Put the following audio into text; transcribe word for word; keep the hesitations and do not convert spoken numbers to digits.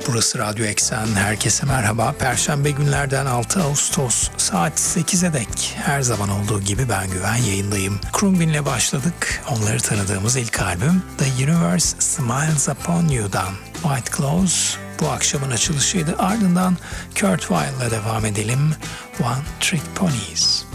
Burası Radyo Eksen. Herkese merhaba. Perşembe günlerden altı Ağustos saat sekize dek her zaman olduğu gibi ben Güven yayındayım. Khruangbin'le başladık. Onları tanıdığımız ilk albüm The Universe Smiles Upon You'dan White Clothes bu akşamın açılışıydı. Ardından Kurt Weill'la devam edelim. One Trick Ponies.